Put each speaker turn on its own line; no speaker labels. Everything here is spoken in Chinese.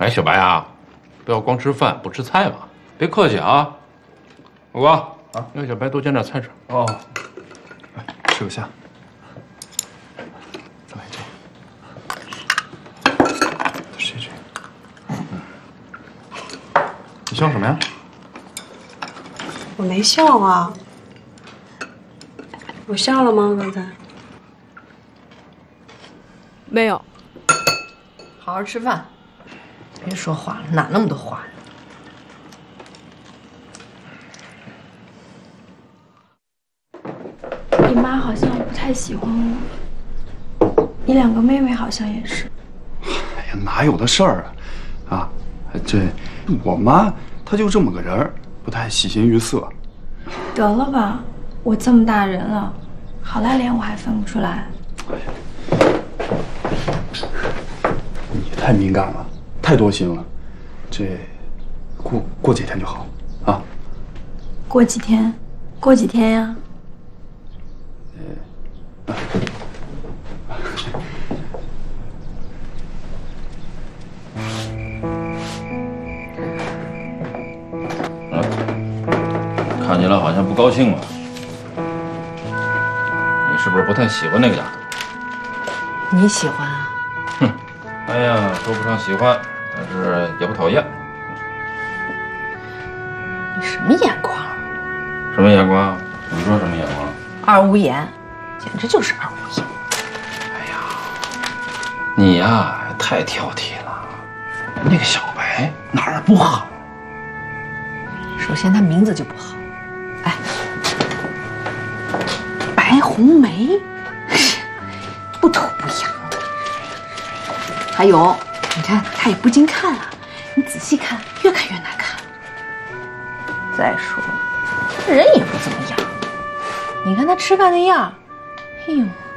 哎，小白啊，不要光吃饭不吃菜嘛，别客气啊。五哥啊，让小白多捡点菜吃。
哦，吃个虾。再来这个。吃这个。你笑什么呀？
我没笑啊。我笑了吗？刚才？
没有。
好好吃饭，别说话了，哪那么多话呀？
你妈好像不太喜欢我，你两个妹妹好像也是。
哎呀，哪有的事儿啊！啊，这我妈她就这么个人儿，不太喜形于色。
得了吧，我这么大人了，好赖脸我还分不出来。
哎呀，你太敏感了，太多心了。这过几天就好啊。
过几天？过几天呀？
看起来好像不高兴了，你是不是不太喜欢那个丫头？
你喜欢啊？
哼，哎呀，说不上喜欢，但是也不讨厌。
你什么眼光？
什么眼光？你说什么眼光？
二无言，简直就是二无言。
哎呀，你呀太挑剔了。那个小白哪儿不好？
首先，他名字就不好。哎，白红梅，不土不洋的。还有，你看他也不经看啊，你仔细看，越看越难看。再说了，人也不怎么样。你看他吃饭那样，哎呦。